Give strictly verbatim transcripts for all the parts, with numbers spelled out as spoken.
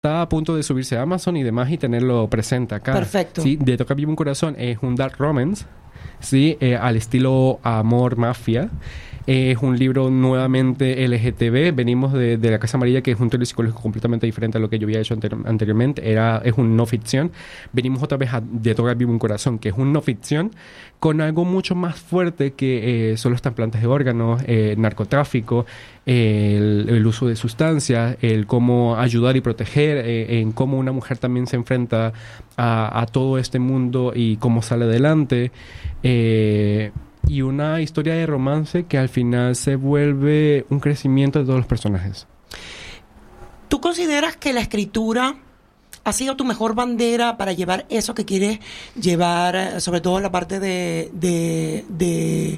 está a punto de subirse a Amazon y demás y tenerlo presente acá. Perfecto. Sí, De Toca Vivo un Corazón es un dark romance, sí, eh, al estilo Amor Mafia. Eh, es un libro nuevamente L G T B. Venimos de, de La Casa Amarilla, que es un thriller psicológico completamente diferente a lo que yo había hecho anter- anteriormente. Era, es un no ficción. Venimos otra vez a De Toca Vivo un Corazón, que es un no ficción con algo mucho más fuerte que eh, solo trasplantes de órganos, eh, narcotráfico, eh, el, el uso de sustancias, el cómo ayudar y proteger, eh, en cómo una mujer también se enfrenta a, a todo este mundo y cómo sale adelante. Eh, y una historia de romance que al final se vuelve un crecimiento de todos los personajes. ¿Tú consideras que la escritura ha sido tu mejor bandera para llevar eso que quieres llevar, sobre todo en la parte de, de, de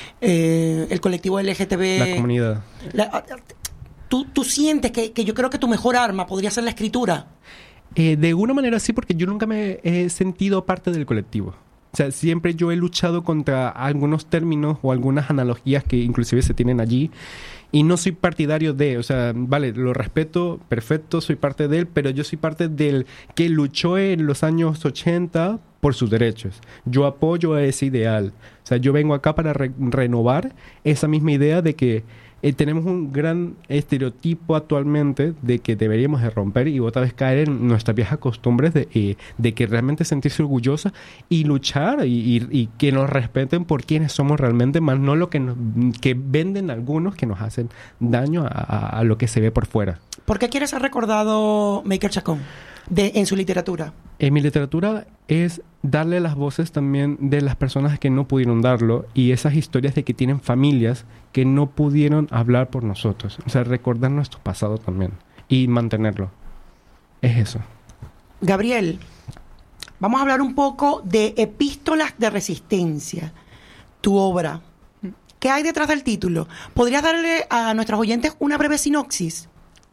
eh, el colectivo L G T B? La comunidad. La, ¿tú, ¿Tú sientes que, que yo creo que tu mejor arma podría ser la escritura? Eh, de alguna manera sí, porque yo nunca me he sentido parte del colectivo. O sea, siempre yo he luchado contra algunos términos o algunas analogías que inclusive se tienen allí y no soy partidario de, o sea, vale, lo respeto, perfecto, soy parte de él, pero yo soy parte del que luchó en los años ochenta por sus derechos. Yo apoyo a ese ideal. O sea, yo vengo acá para re- renovar esa misma idea de que eh, tenemos un gran estereotipo actualmente de que deberíamos de romper y otra vez caer en nuestras viejas costumbres de, eh, de que realmente sentirse orgullosa y luchar y, y, y que nos respeten por quienes somos realmente, más no lo que, nos, que venden algunos que nos hacen daño a, a, a lo que se ve por fuera. ¿Por qué quieres ser recordado Maker Chacón de, en su literatura? En mi literatura es darle las voces también de las personas que no pudieron darlo y esas historias de que tienen familias que no pudieron hablar por nosotros. O sea, recordar nuestro pasado también y mantenerlo. Es eso. Gabriel, vamos a hablar un poco de Epístolas de Resistencia, tu obra. ¿Qué hay detrás del título? ¿Podrías darle a nuestros oyentes una breve sinopsis?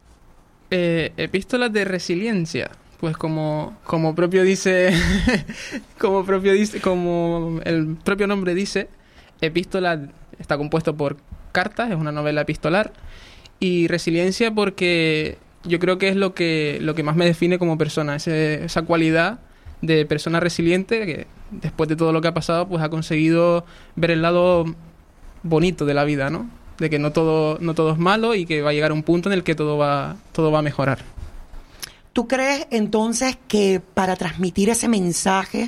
Eh, epístolas de resiliencia. Pues como, como propio dice, como propio dice, como el propio nombre dice, epístola está compuesto por cartas, es una novela epistolar, y resiliencia porque yo creo que es lo que, lo que más me define como persona, ese, esa cualidad de persona resiliente que después de todo lo que ha pasado, pues ha conseguido ver el lado bonito de la vida, ¿no? De que no todo, no todo es malo y que va a llegar a un punto en el que todo va, todo va a mejorar. ¿Tú crees entonces que para transmitir ese mensaje,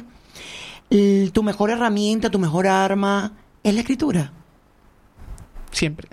l- tu mejor herramienta, tu mejor arma es la escritura? Siempre.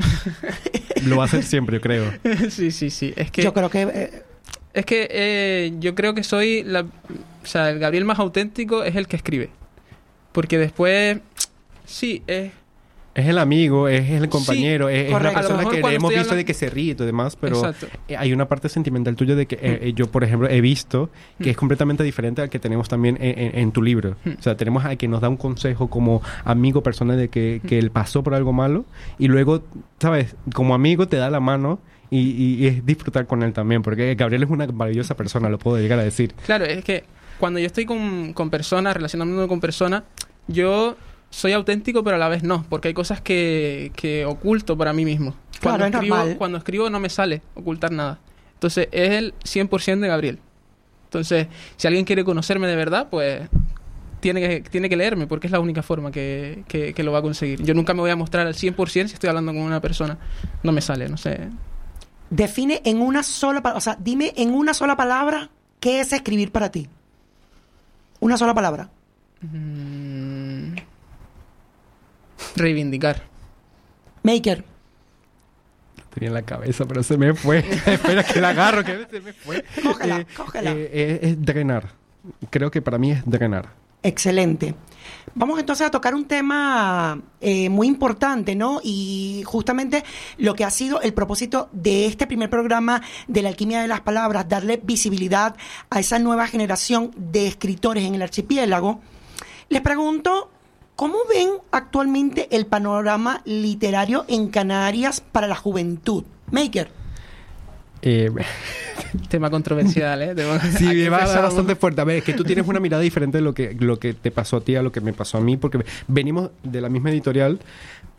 Lo va a hacer siempre, yo creo. Sí, sí, sí. Es que, Yo creo que... eh, es que eh, yo creo que soy la, o sea, el Gabriel más auténtico es el que escribe. Porque después, sí, es... Es el amigo, es el compañero, Sí, es, es la correcto. persona A lo mejor que cuando hemos estoy visto hablando- de que se ríe y todo demás, pero Exacto. eh, hay una parte sentimental tuya de que eh, eh, yo, por ejemplo, he visto que es completamente diferente al que tenemos también en, en- en tu libro. Mm. O sea, tenemos al que nos da un consejo como amigo, persona de que, que él pasó por algo malo y luego, ¿sabes? Como amigo te da la mano y, y- y es disfrutar con él también, porque Gabriel es una maravillosa persona, lo puedo llegar a decir. Claro, es que cuando yo estoy con, con personas, relacionándome con personas, yo soy auténtico, pero a la vez no, porque hay cosas que, que oculto para mí mismo. Cuando, Claro, es escribo, normal. cuando escribo no me sale ocultar nada. Entonces, es el cien por ciento de Gabriel. Entonces, si alguien quiere conocerme de verdad, pues tiene que, tiene que leerme, porque es la única forma que, que, que lo va a conseguir. Yo nunca me voy a mostrar al cien por ciento si estoy hablando con una persona. No me sale, no sé. define en una sola palabra, o sea, dime en una sola palabra qué es escribir para ti. Una sola palabra. Mm, reivindicar. Maker. Tenía en la cabeza, pero se me fue. Espera que la agarro, que se me fue. Cógela, Eh, cógela. eh, eh, es drenar. Creo que para mí es drenar. Excelente. Vamos entonces a tocar un tema eh, muy importante, ¿no? Y justamente lo que ha sido el propósito de este primer programa de la alquimia de las palabras, darle visibilidad a esa nueva generación de escritores en el archipiélago. Les pregunto, ¿cómo ven actualmente el panorama literario en Canarias para la juventud? Maker. Eh, Tema controversial, ¿eh? Tema- sí, Aquí me va empezamos. bastante fuerte. A ver, es que tú tienes una mirada diferente de lo que, lo que te pasó a ti a lo que me pasó a mí, porque venimos de la misma editorial,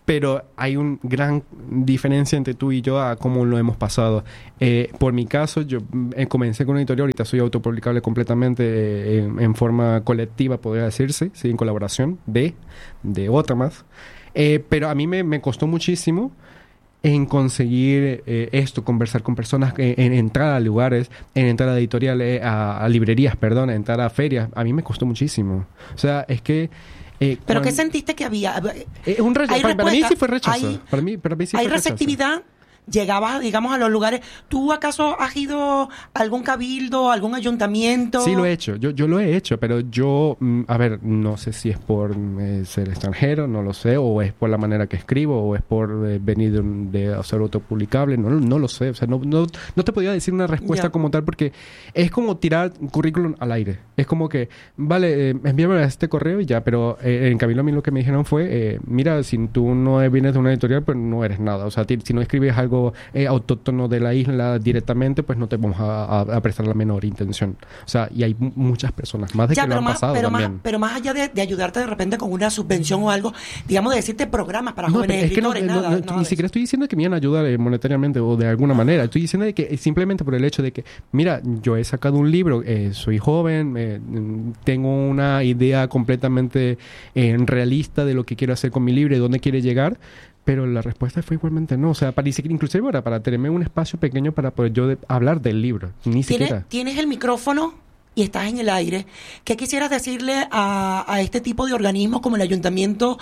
pero hay una gran diferencia entre tú y yo a cómo lo hemos pasado. Eh, por mi caso, yo eh, comencé con una editorial, ahorita soy autopublicable completamente eh, en, en forma colectiva, podría decirse, ¿sí? En colaboración de, de otra más. Eh, pero a mí me, me costó muchísimo en conseguir eh, esto, conversar con personas, en, en entrar a lugares, en entrar a editoriales, a, a librerías, perdón, a entrar a ferias. A mí me costó muchísimo. O sea, es que... Eh, ¿Pero cuando... qué sentiste que había? Eh, un rechazo. Para, para mí sí fue rechazo. Hay, para mí, para mí sí hay fue receptividad. Rechazo. Llegabas, digamos, a los lugares. ¿Tú acaso has ido a algún cabildo, a algún ayuntamiento? Sí, lo he hecho. Yo, yo lo he hecho, pero yo, mm, a ver, no sé si es por eh, ser extranjero, no lo sé, o es por la manera que escribo, o es por eh, venir de, un, de ser autopublicable, no, no lo sé. O sea, no, no, no te podía decir una respuesta Ya. como tal, porque es como tirar currículum al aire. Es como que, vale, eh, envíame a este correo y ya, pero eh, en Cabildo a mí lo que me dijeron fue, eh, mira, si tú no vienes de una editorial, pues no eres nada. O sea, ti, si no escribes algo Eh, autóctono de la isla directamente, pues no te vamos a, a, a prestar la menor intención. O sea, y hay m- muchas personas más de Ya, que lo pero han más, pasado pero también. Más, pero más allá de, de ayudarte de repente con una subvención o algo, digamos, de decirte programas para No, jóvenes pero es que no, escritores, no, nada, no, nada ni de siquiera eso. estoy diciendo que me iban a ayudar eh, monetariamente o de alguna manera. Estoy diciendo de que eh, simplemente por el hecho de que, mira, yo he sacado un libro, eh, soy joven, eh, mm, tengo una idea completamente eh, realista de lo que quiero hacer con mi libro y dónde quiere llegar. Pero la respuesta fue igualmente no. O sea, para, inclusive ahora, para tenerme un espacio pequeño para poder yo de, hablar del libro. Ni siquiera. ¿Tienes, tienes el micrófono y estás en el aire. ¿Qué quisieras decirle a, a este tipo de organismos como el ayuntamiento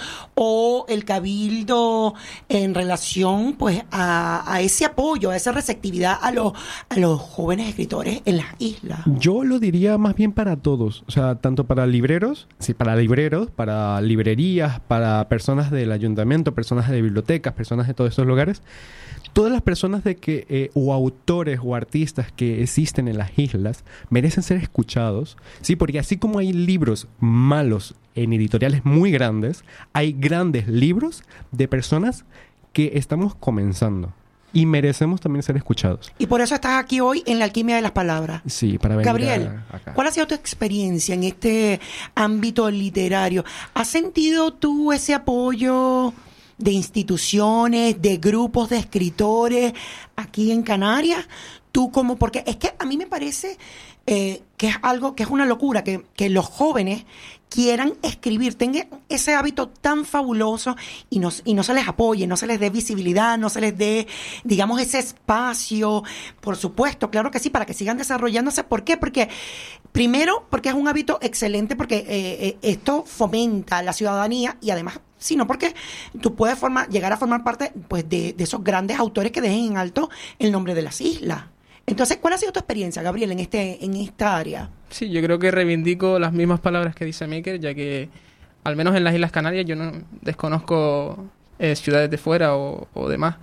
o el cabildo en relación pues a, a ese apoyo, a esa receptividad a los, a los jóvenes escritores en las islas? Yo lo diría más bien para todos, o sea, tanto para libreros, sí, para libreros, para librerías, para personas del ayuntamiento, personas de bibliotecas, personas de todos estos lugares. Todas las personas de que eh, o autores o artistas que existen en las islas merecen ser escuchados, sí, porque así como hay libros malos en editoriales muy grandes, hay grandes libros de personas que estamos comenzando. Y merecemos también ser escuchados. Y por eso estás aquí hoy en La Alquimia de las Palabras. Sí, para venir Gabriel, a, acá. ¿cuál ha sido tu experiencia en este ámbito literario? ¿Has sentido tú ese apoyo de instituciones, de grupos de escritores aquí en Canarias? Tú como, porque es que a mí me parece eh, que es algo, que es una locura, que, que los jóvenes quieran escribir, tengan ese hábito tan fabuloso y no, y no se les apoye, no se les dé visibilidad, no se les dé, digamos, ese espacio. Por supuesto, claro que sí, para que sigan desarrollándose. ¿Por qué? Porque, primero, porque es un hábito excelente, porque eh, eh, esto fomenta la ciudadanía y además, sino porque tú puedes formar, llegar a formar parte pues, de, de esos grandes autores que dejen en alto el nombre de las islas. Entonces, ¿cuál ha sido tu experiencia, Gabriel, en este en esta área? Sí, yo creo que reivindico las mismas palabras que dice Maker, ya que al menos en las Islas Canarias yo no desconozco eh, ciudades de fuera o, o demás,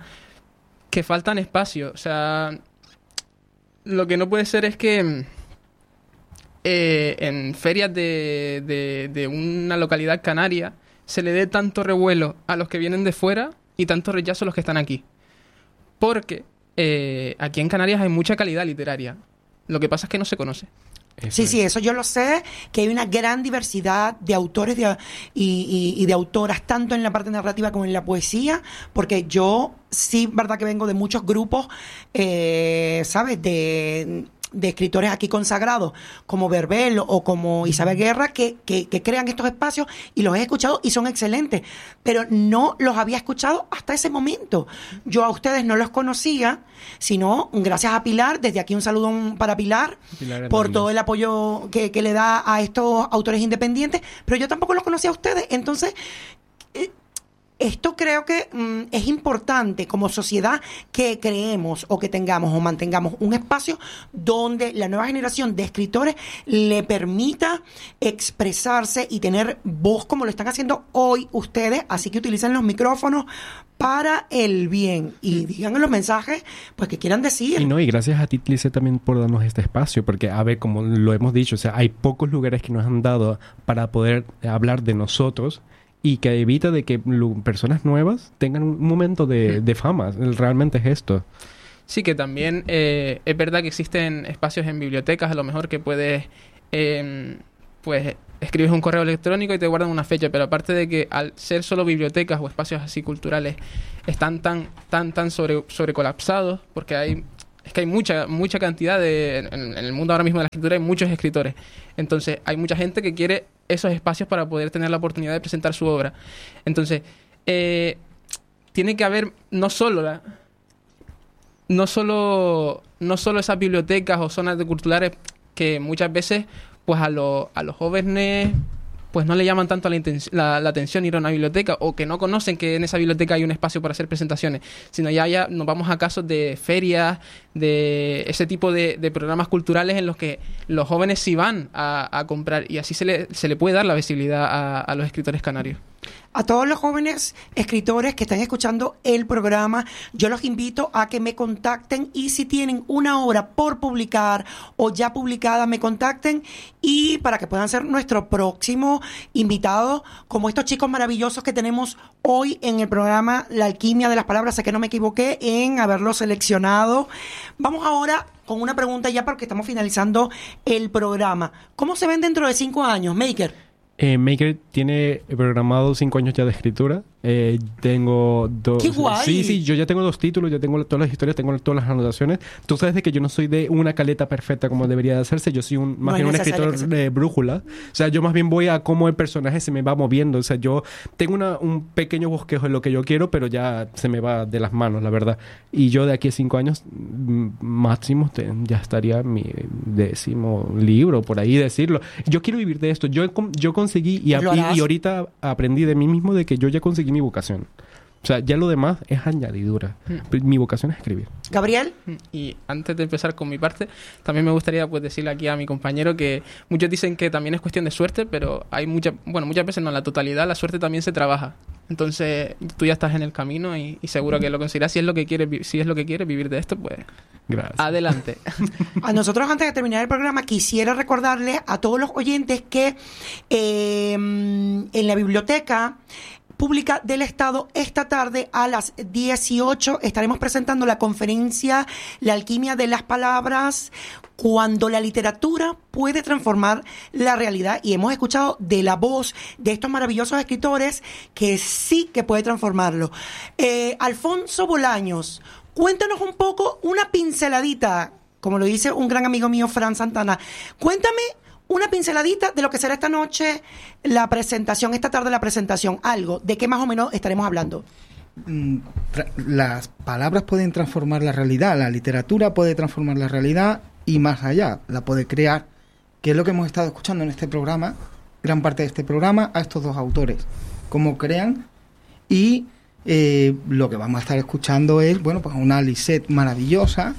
que faltan espacios. O sea, lo que no puede ser es que eh, en ferias de, de, de una localidad canaria se le dé tanto revuelo a los que vienen de fuera y tanto rechazo a los que están aquí. Porque eh, aquí en Canarias hay mucha calidad literaria. Lo que pasa es que no se conoce. Eso Sí, es. sí, eso yo lo sé, que hay una gran diversidad de autores de, y, y, y de autoras, tanto en la parte narrativa como en la poesía, porque yo sí, verdad que vengo de muchos grupos, eh, ¿sabes?, de... de escritores aquí consagrados como Verbel o como Isabel Guerra que, que, que crean estos espacios y los he escuchado y son excelentes, pero no los había escuchado hasta ese momento. Yo a ustedes no los conocía, sino gracias a Pilar, desde aquí un saludo para Pilar, Pilar por Hernández. todo el apoyo que, que le da a estos autores independientes, pero yo tampoco los conocía a ustedes, entonces... Eh, Esto creo que mm, es importante como sociedad que creemos o que tengamos o mantengamos un espacio donde la nueva generación de escritores le permita expresarse y tener voz como lo están haciendo hoy ustedes, así que utilicen los micrófonos para el bien y digan los mensajes pues que quieran decir. Y no, y gracias a ti, Tlice, también por darnos este espacio, porque, a ver, como lo hemos dicho, o sea, hay pocos lugares que nos han dado para poder hablar de nosotros y que evita de que lo, personas nuevas tengan un momento de, de fama. Realmente es esto. Sí, que también eh, es verdad que existen espacios en bibliotecas, a lo mejor que puedes, eh, pues, escribes un correo electrónico y te guardan una fecha, pero aparte de que al ser solo bibliotecas o espacios así culturales están tan tan tan sobre sobrecolapsados, porque hay es que hay mucha mucha cantidad de en, en el mundo ahora mismo de la escritura hay muchos escritores, entonces hay mucha gente que quiere esos espacios para poder tener la oportunidad de presentar su obra. Entonces eh, tiene que haber no solo la, no solo no solo esas bibliotecas o zonas de culturales que muchas veces pues a, lo, a los jóvenes pues no le llaman tanto la, la, la atención ir a una biblioteca, o que no conocen que en esa biblioteca hay un espacio para hacer presentaciones, sino ya, ya nos vamos a casos de ferias, de ese tipo de, de programas culturales en los que los jóvenes sí van a, a comprar, y así se le, se le puede dar la visibilidad a, a los escritores canarios. A todos los jóvenes escritores que están escuchando el programa, yo los invito a que me contacten, y si tienen una obra por publicar o ya publicada, me contacten, y para que puedan ser nuestro próximo invitado, como estos chicos maravillosos que tenemos hoy en el programa La Alquimia de las Palabras. Sé que no me equivoqué en haberlo seleccionado. Vamos ahora con una pregunta ya porque estamos finalizando el programa. ¿Cómo se ven dentro de cinco años, Maker? Eh, Maker tiene programado cinco años ya de escritura. Eh, tengo dos... ¡Qué guay! Sí, sí, yo ya tengo dos títulos, ya tengo todas las historias, tengo todas las anotaciones. Tú sabes de que yo no soy de una caleta perfecta como debería de hacerse. Yo soy un, más No bien es un necesario escritor que se- de brújula. O sea, yo más bien voy a cómo el personaje se me va moviendo. O sea, yo tengo una, un pequeño bosquejo de lo que yo quiero, pero ya se me va de las manos, la verdad. Y yo de aquí a cinco años mm, máximo te- ya estaría mi décimo libro, por ahí decirlo. Yo quiero vivir de esto. Yo, he con- yo conseguí y, a- ¿Lo y, harás? y ahorita aprendí de mí mismo de que yo ya conseguí mi vocación. O sea, ya lo demás es añadidura. Mm. Mi vocación es escribir. Gabriel, Y antes de empezar con mi parte, también me gustaría pues decirle aquí a mi compañero que muchos dicen que también es cuestión de suerte, pero hay muchas, bueno, muchas veces no, en la totalidad la suerte también se trabaja. Entonces, tú ya estás en el camino y, y seguro que lo conseguirás. Si es lo que quieres, vi- si es lo que quieres vivir de esto, pues Gracias. adelante. a nosotros antes de terminar el programa quisiera recordarles a todos los oyentes que eh, en la biblioteca pública del Estado esta tarde a las dieciocho estaremos presentando la conferencia La Alquimia de las Palabras, cuando la literatura puede transformar la realidad, y hemos escuchado de la voz de estos maravillosos escritores que sí que puede transformarlo. Eh, Alfonso Bolaños, cuéntanos un poco, una pinceladita, como lo dice un gran amigo mío, Fran Santana. Cuéntame una pinceladita de lo que será esta noche la presentación, esta tarde la presentación, algo, de qué más o menos estaremos hablando. Mm, tra- Las palabras pueden transformar la realidad, la literatura puede transformar la realidad y más allá, la puede crear, que es lo que hemos estado escuchando en este programa, gran parte de este programa, a estos dos autores, cómo crean, y eh, lo que vamos a estar escuchando es, bueno, pues una Lisette maravillosa,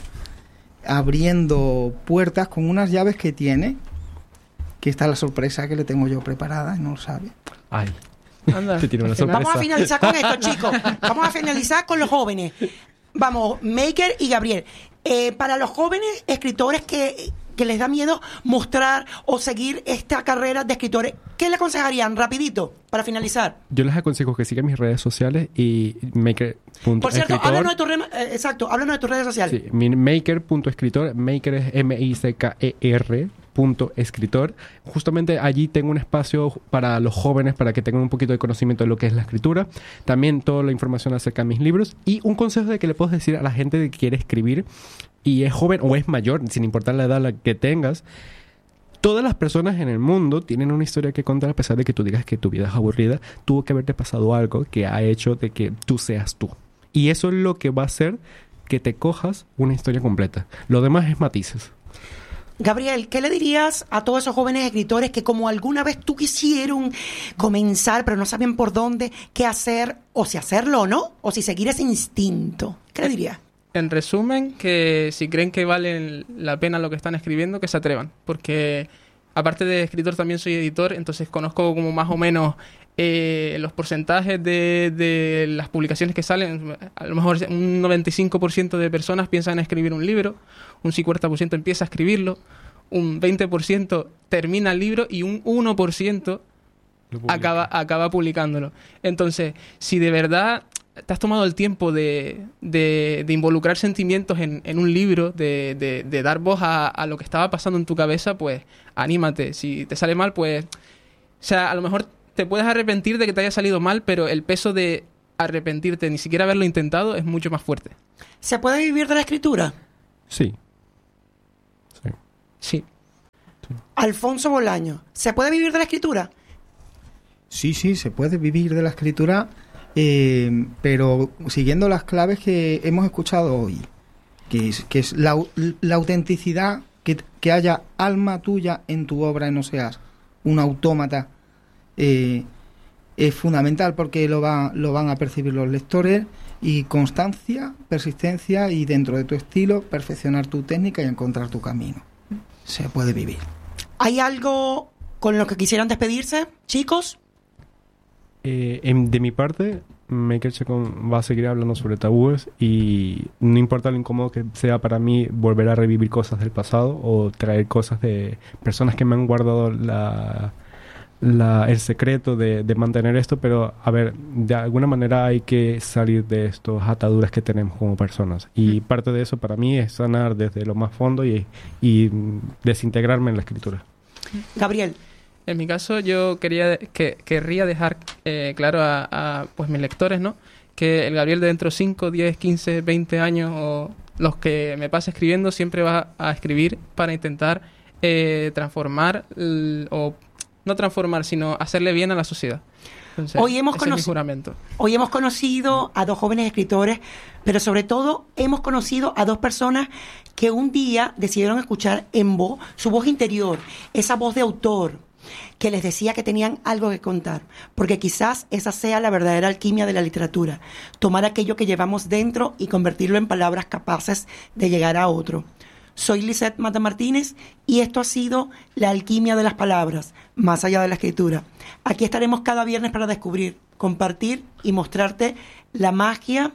abriendo puertas con unas llaves que tiene, que está la sorpresa que le tengo yo preparada, no lo sabe. Ay. Anda, Te tiene una al final- sorpresa. Vamos a finalizar con esto, chicos. Vamos a finalizar con los jóvenes. Vamos, Maker y Gabriel. Eh, para los jóvenes escritores que, que les da miedo mostrar o seguir esta carrera de escritores, ¿qué le aconsejarían? Rapidito, para finalizar. Yo les aconsejo que sigan mis redes sociales y maker punto Por cierto, escritor. háblanos de, tu re- eh, exacto, háblanos de tus redes sociales. Sí, mi maker punto escritor, maker es M I C K E R punto escritor. Justamente allí tengo un espacio para los jóvenes para que tengan un poquito de conocimiento de lo que es la escritura. También toda la información acerca de mis libros y un consejo de que le puedo decir a la gente que quiere escribir y es joven o es mayor, sin importar la edad la que tengas. Todas las personas en el mundo tienen una historia que contar, a pesar de que tú digas que tu vida es aburrida. Tuvo que haberte pasado algo que ha hecho de que tú seas tú. Y eso es lo que va a hacer que te cojas una historia completa. Lo demás es matices. Gabriel, ¿qué le dirías a todos esos jóvenes escritores que como alguna vez tú quisieron comenzar, pero no sabían por dónde, qué hacer, o si hacerlo o no, o si seguir ese instinto? ¿Qué le dirías? En resumen, que si creen que vale la pena lo que están escribiendo, que se atrevan. Porque aparte de escritor también soy editor, entonces conozco como más o menos eh, los porcentajes de, de las publicaciones que salen. A lo mejor un noventa y cinco por ciento de personas piensan en escribir un libro, un cincuenta por ciento empieza a escribirlo, un veinte por ciento termina el libro y un uno por ciento acaba, acaba publicándolo. Entonces, si de verdad te has tomado el tiempo de, de, de involucrar sentimientos en, en un libro, de, de, de dar voz a, a lo que estaba pasando en tu cabeza, pues anímate. Si te sale mal, pues sea, a lo mejor te puedes arrepentir de que te haya salido mal, pero el peso de arrepentirte, ni siquiera haberlo intentado, es mucho más fuerte. ¿Se puede vivir de la escritura? Sí. Sí. Sí. Alfonso Bolaño, ¿se puede vivir de la escritura? Sí, sí, se puede vivir de la escritura, eh, pero siguiendo las claves que hemos escuchado hoy, que es, que es la, la autenticidad, que, que haya alma tuya en tu obra y no seas un autómata, eh, es fundamental porque lo, va, lo van a percibir los lectores, y constancia, persistencia y dentro de tu estilo perfeccionar tu técnica y encontrar tu camino. Se puede vivir. ¿Hay algo con lo que quisieran despedirse, chicos? Eh, en- de mi parte, Maker Chacón va a seguir hablando sobre tabúes y no importa lo incómodo que sea para mí volver a revivir cosas del pasado o traer cosas de personas que me han guardado la, la, el secreto de, de mantener esto, pero a ver, de alguna manera hay que salir de estas ataduras que tenemos como personas y parte de eso para mí es sanar desde lo más fondo y, y mm, desintegrarme en la escritura. Gabriel. En mi caso, yo quería que querría dejar eh, claro a, a pues mis lectores, ¿no? Que el Gabriel de dentro de cinco, diez, quince, veinte años o los que me pase escribiendo siempre va a escribir para intentar eh, transformar l- o no transformar, sino hacerle bien a la sociedad. Entonces, Hoy hemos ese es mi conoci- juramento. Hoy hemos conocido a dos jóvenes escritores, pero sobre todo hemos conocido a dos personas que un día decidieron escuchar en voz, su voz interior, esa voz de autor, que les decía que tenían algo que contar, porque quizás esa sea la verdadera alquimia de la literatura, tomar aquello que llevamos dentro y convertirlo en palabras capaces de llegar a otro. Soy Lisette Mata Martínez y esto ha sido La Alquimia de las Palabras, más allá de la escritura. Aquí estaremos cada viernes para descubrir, compartir y mostrarte la magia,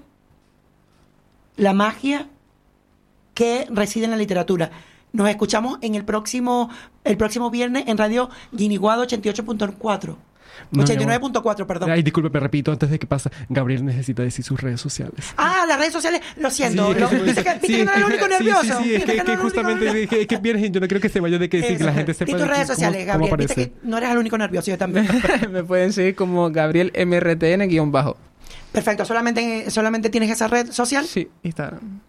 la magia que reside en la literatura. Nos escuchamos en el próximo el próximo viernes en Radio Guiniguado ochenta y ocho punto cuatro. No, ochenta y nueve mi punto cuatro, perdón. Ay, disculpe, me repito antes de que pasa. Gabriel necesita decir sus redes sociales. Ah, las redes sociales, lo siento. Sí, lo- sí, ¿Viste que, viste sí, que no eres el único sí, nervioso? Sí, sí, sí, es ¿Viste que, no que eres el único justamente nervioso? es que, es que viene, yo no creo que se vaya de que, sí, que la gente sepa. Di tus de redes cómo- sociales, cómo Gabriel. Viste aparece. que no eres el único nervioso, yo también. Me pueden seguir como Gabriel M R T N guión bajo. Perfecto, solamente, solamente tienes esa red social. Sí, Instagram.